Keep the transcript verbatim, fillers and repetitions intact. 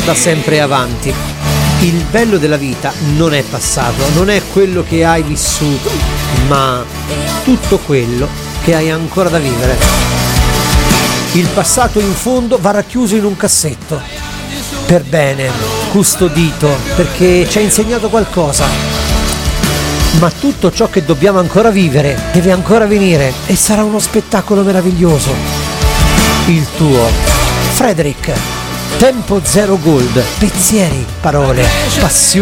guarda sempre avanti. Il bello della vita non è passato, non è quello che hai vissuto, ma tutto quello che hai ancora da vivere. Il passato in fondo va racchiuso in un cassetto, per bene, custodito, perché ci ha insegnato qualcosa. Ma tutto ciò che dobbiamo ancora vivere deve ancora venire e sarà uno spettacolo meraviglioso. Il tuo Frederick. Tempo Zero Gold. Pensieri, parole, passione.